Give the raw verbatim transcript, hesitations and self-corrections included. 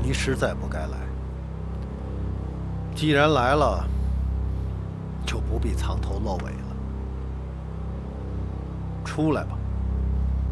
你实在不该来。既然来了，就不必藏头露尾了。出来吧。